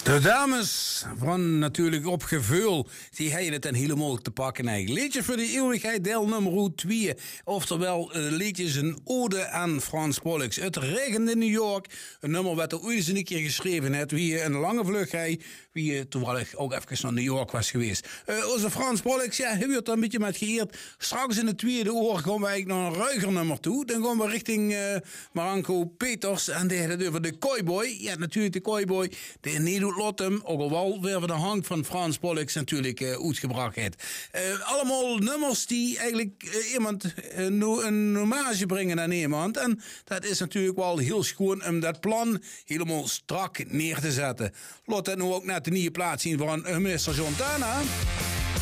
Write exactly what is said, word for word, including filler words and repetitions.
De dames van natuurlijk opgeveul, die hebben het dan helemaal te pakken eigenlijk. Liedje voor de eeuwigheid, deel nummer twee. Oftewel, uh, liedjes een ode aan Frans Pollux. Het regent in New York. Een nummer wat er ooit eens een keer geschreven heeft. Wie een lange vlucht hij, wie toevallig ook even naar New York was geweest. Uh, onze Frans Pollux, ja, hij wordt er een beetje met geëerd. Straks in het tweede oor gaan we eigenlijk naar een ruiger nummer toe. Dan gaan we richting uh, Maranko Peters. En die had het over de Cowboy. Ja, natuurlijk de Cowboy. De Nederland. Lottem, ook al wel weer van de hang van Frans Pollux natuurlijk uh, uitgebracht heeft. Uh, allemaal nummers die eigenlijk uh, iemand uh, no, een hommage brengen aan iemand. En dat is natuurlijk wel heel schoon om dat plan helemaal strak neer te zetten. Laat dat nu ook net de nieuwe plaats zien van uh, minister Jontana.